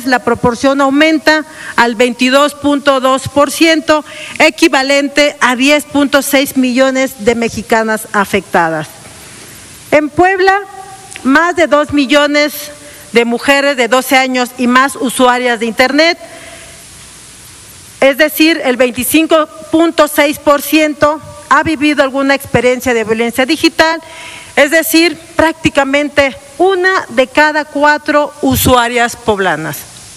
la proporción aumenta al 22.2%, equivalente a 10.6 millones de mexicanas afectadas. En Puebla, más de 2 millones de mujeres de 12 años y más usuarias de Internet, es decir, el 25.6% ha vivido alguna experiencia de violencia digital, es decir, prácticamente 1 de cada 4 usuarias poblanas.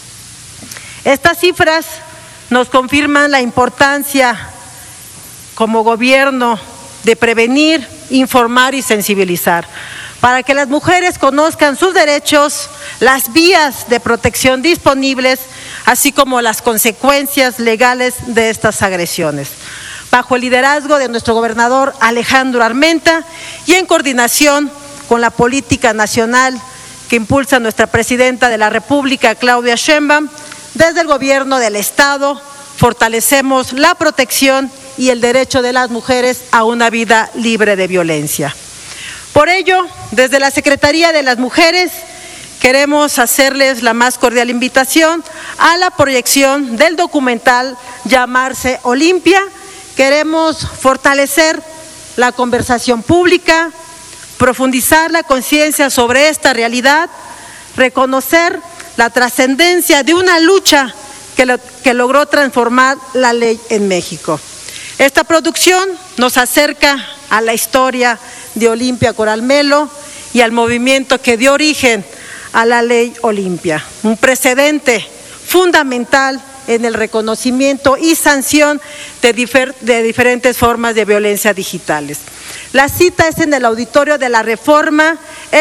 Estas cifras nos confirman la importancia como gobierno de prevenir, informar y sensibilizar, para que las mujeres conozcan sus derechos, las vías de protección disponibles, así como las consecuencias legales de estas agresiones. Bajo el liderazgo de nuestro gobernador Alejandro Armenta y en coordinación con la política nacional que impulsa nuestra presidenta de la República, Claudia Sheinbaum, desde el gobierno del Estado fortalecemos la protección y el derecho de las mujeres a una vida libre de violencia. Por ello, desde la Secretaría de las Mujeres, queremos hacerles la más cordial invitación a la proyección del documental Llamarse Olimpia. Queremos fortalecer la conversación pública, profundizar la conciencia sobre esta realidad, reconocer la trascendencia de una lucha que logró transformar la ley en México. Esta producción nos acerca a la historia de Olimpia Coral Melo y al movimiento que dio origen a la ley Olimpia, un precedente fundamental en el reconocimiento y sanción de diferentes formas de violencia digitales. La cita es en el Auditorio de la Reforma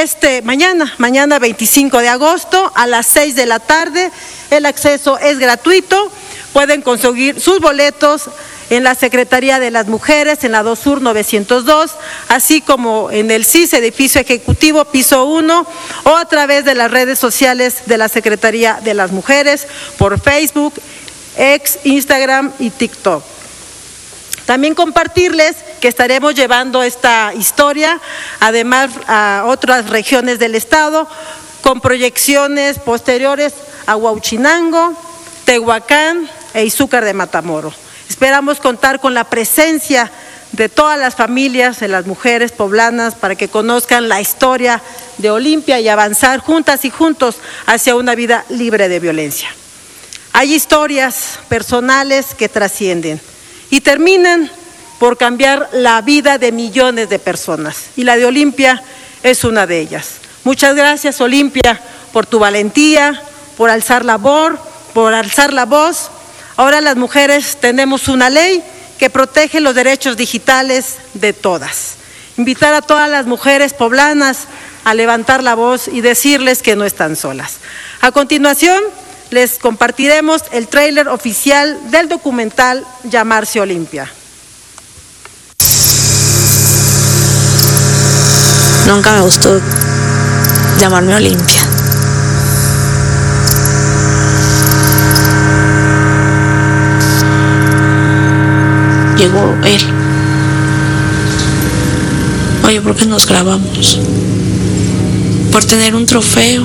mañana 25 de agosto a las 6 de la tarde. El acceso es gratuito, pueden conseguir sus boletos en la Secretaría de las Mujeres, en la 2 Sur 902, así como en el CIS, Edificio Ejecutivo, piso 1, o a través de las redes sociales de la Secretaría de las Mujeres, por Facebook, X, Instagram y TikTok. También compartirles que estaremos llevando esta historia, además a otras regiones del estado, con proyecciones posteriores a Huauchinango, Tehuacán e Izúcar de Matamoros. Esperamos contar con la presencia de todas las familias, de las mujeres poblanas, para que conozcan la historia de Olimpia y avanzar juntas y juntos hacia una vida libre de violencia. Hay historias personales que trascienden y terminan por cambiar la vida de millones de personas, y la de Olimpia es una de ellas. Muchas gracias, Olimpia, por tu valentía, por alzar la voz. Ahora las mujeres tenemos una ley que protege los derechos digitales de todas. Invitar a todas las mujeres poblanas a levantar la voz y decirles que no están solas. A continuación, les compartiremos el tráiler oficial del documental Llamarse Olimpia. Nunca me gustó llamarme Olimpia. Llegó él. Oye, ¿por qué nos grabamos? Por tener un trofeo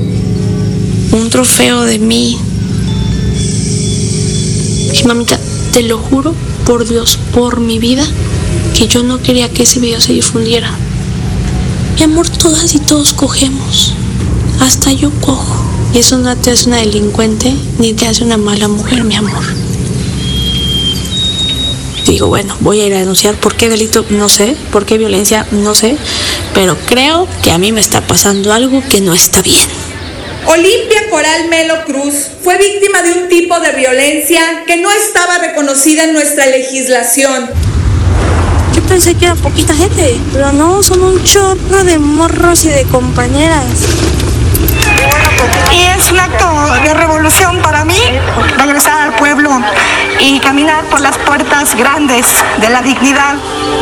de mí. Y mamita, te lo juro por Dios, por mi vida, que yo no quería que ese video se difundiera. Mi amor, todas y todos cogemos, hasta yo cojo. Y eso no te hace una delincuente ni te hace una mala mujer, mi amor. Digo, bueno, voy a ir a denunciar. ¿Por qué delito? No sé. ¿Por qué violencia? No sé. Pero creo que a mí me está pasando algo que no está bien. Olimpia Coral Melo Cruz fue víctima de un tipo de violencia que no estaba reconocida en nuestra legislación. Yo pensé que era poquita gente, pero no, son un chorro de morros y de compañeras. Y es un acto de revolución para mí, regresar al pueblo y caminar por las puertas grandes de la dignidad.